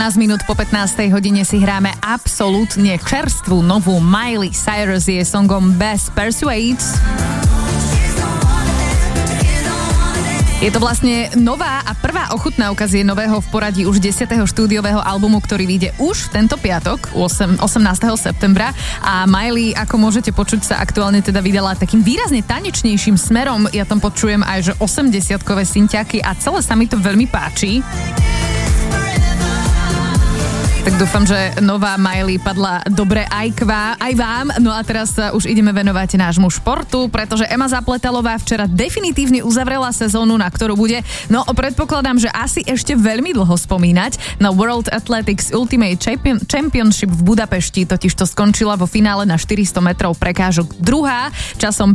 minút po 15. hodine si hráme absolútne čerstvú novú Miley Cyrus je songom Best Persuade. Je to vlastne nová a prvá ochutná ukazie nového v poradí už 10. štúdiového albumu, ktorý vyjde už tento piatok, 18. septembra. A Miley, ako môžete počuť, sa aktuálne teda vydala takým výrazne tanečnejším smerom. Ja tam počujem aj, že 80-kové synťaky a celé sa mi to veľmi páči. Tak dúfam, že nová Miley padla dobre aj vám. No a teraz sa už ideme venovať nášmu športu, pretože Ema Zapletalová včera definitívne uzavrela sezónu, na ktorú bude, no predpokladám, že asi ešte veľmi dlho spomínať. Na World Athletics Ultimate Championship v Budapešti totiž to skončila vo finále na 400 metrov prekážok druhá časom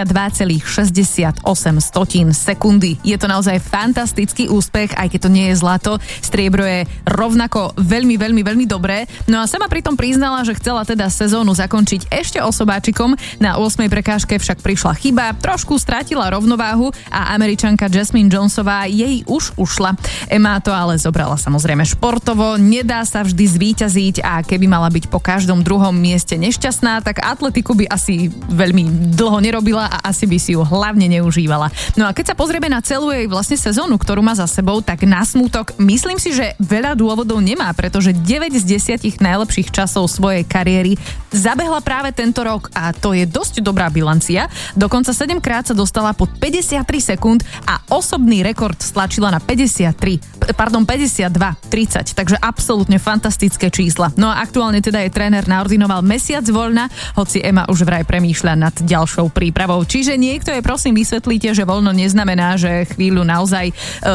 52,68 sekundy. Je to naozaj fantastický úspech, aj keď to nie je zlato. Striebro je rovnako veľmi dobré. No a sama pritom priznala, že chcela teda sezónu zakončiť ešte osobáčikom. Na 8. prekážke však prišla chyba, trošku stratila rovnováhu a Američanka Jasmine Jonesová jej už ušla. Emma to ale zobrala samozrejme športovo, nedá sa vždy zvíťaziť a keby mala byť po každom druhom mieste nešťastná, tak atletiku by asi veľmi dlho nerobila a asi by si ju hlavne neužívala. No a keď sa pozrieme na celú jej vlastne sezónu, ktorú má za sebou, tak na smútok myslím si, že veľa dôvodov nemá, pretože 9 z 10 najlepších časov svojej kariéry zabehla práve tento rok a to je dosť dobrá bilancia. Dokonca 7 krát sa dostala pod 53 sekúnd a osobný rekord stlačila na 52:30, takže absolútne fantastické čísla. No a aktuálne teda je tréner naordinoval mesiac voľna, hoci Ema už vraj premýšľa nad ďalšou prípravou. Čiže niekto je prosím vysvetlíte, že voľno neznamená, že chvíľu naozaj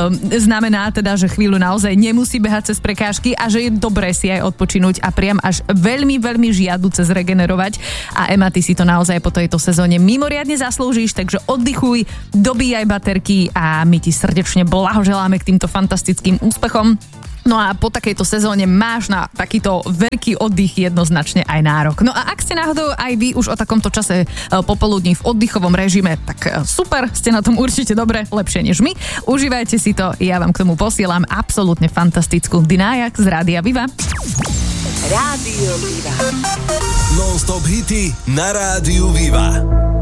že chvíľu naozaj nemusí behať cez prekážky a že je dobré si aj odpočinúť a priam až veľmi žiaduce zregenerovať. A Ema, ty si to naozaj po tejto sezóne mimoriadne zaslúžiš, takže oddychuj, dobíjaj baterky a my ti srdečne blahoželáme k týmto fantastickým úspechom. No a po takejto sezóne máš na takýto veľký oddych jednoznačne aj nárok. No a ak ste náhodou aj vy už o takomto čase popoludní v oddychovom režime, tak super, ste na tom určite dobre, lepšie než my. Užívajte si to, ja vám k tomu posielam absolútne fantastickú Dinajak z Rádia Viva. Rádio Viva. Non-stop hity na Rádiu Viva.